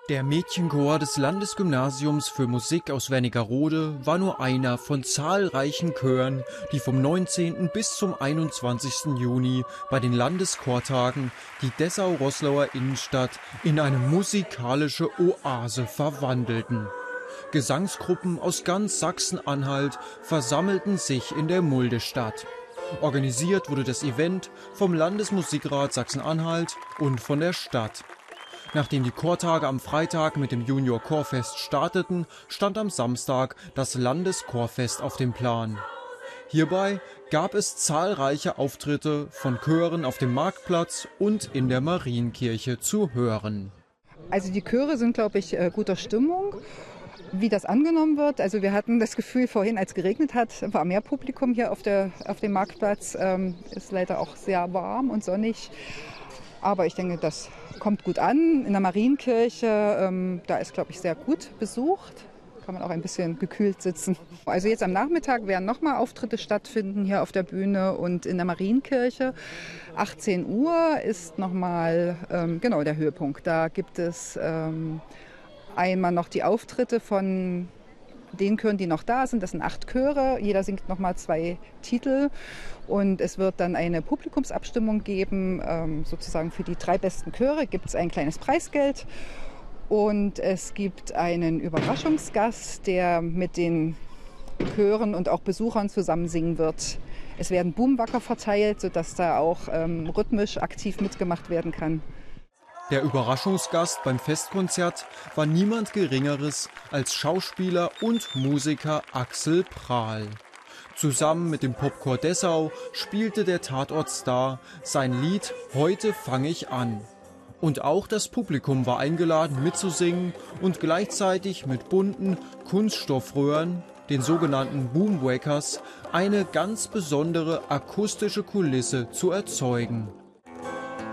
Der Mädchenchor des Landesgymnasiums für Musik aus Wernigerode war nur einer von zahlreichen Chören, die vom 19. bis zum 21. Juni bei den Landeschortagen die Dessau-Roßlauer Innenstadt in eine musikalische Oase verwandelten. Gesangsgruppen aus ganz Sachsen-Anhalt versammelten sich in der Muldestadt. Organisiert wurde das Event vom Landesmusikrat Sachsen-Anhalt und von der Stadt. Nachdem die Chortage am Freitag mit dem Junior-Chorfest starteten, stand am Samstag das Landeschorfest auf dem Plan. Hierbei gab es zahlreiche Auftritte von Chören auf dem Marktplatz und in der Marienkirche zu hören. Also die Chöre sind, glaube ich, guter Stimmung. Wie das angenommen wird, also wir hatten das Gefühl vorhin, als geregnet hat, war mehr Publikum hier auf dem Marktplatz. Ist leider auch sehr warm und sonnig. Aber ich denke, das kommt gut an. In der Marienkirche, da ist, glaube ich, sehr gut besucht. Kann man auch ein bisschen gekühlt sitzen. Also jetzt am Nachmittag werden nochmal Auftritte stattfinden hier auf der Bühne und in der Marienkirche. 18 Uhr ist nochmal der Höhepunkt. Da gibt es einmal noch die Auftritte von den Chören, die noch da sind. Das sind 8 Chöre. Jeder singt nochmal 2 Titel. Und es wird dann eine Publikumsabstimmung geben. Sozusagen für die 3 besten Chöre gibt es ein kleines Preisgeld. Und es gibt einen Überraschungsgast, der mit den Chören und auch Besuchern zusammen singen wird. Es werden Boomwacker verteilt, sodass da auch rhythmisch aktiv mitgemacht werden kann. Der Überraschungsgast beim Festkonzert war niemand Geringeres als Schauspieler und Musiker Axel Prahl. Zusammen mit dem Popchor Dessau spielte der Tatortstar sein Lied »Heute fange ich an«. Und auch das Publikum war eingeladen mitzusingen und gleichzeitig mit bunten Kunststoffröhren, den sogenannten Boomwackers, eine ganz besondere akustische Kulisse zu erzeugen.